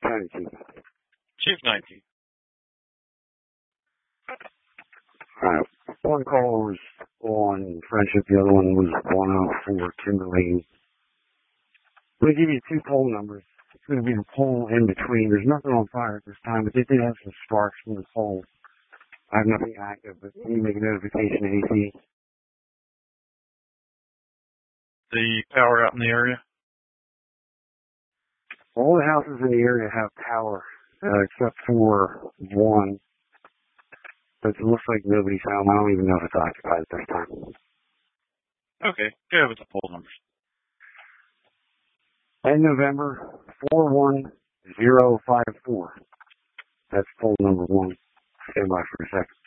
County Chief? Chief 19. Alright. One call was on Friendship, the other one was 104 Timberlane. I'm going to give you two pole numbers. It's going to be a pole in between. There's nothing on fire at this time, but they did have some sparks from the pole. I have nothing active, but can you make a notification to AT? The power out in the area? All the houses in the area have power, except for one. But it looks like nobody's home. I don't even know if it's occupied at this time. Okay, go with the poll numbers. In November, 41054. That's poll number one. Stand by for a second.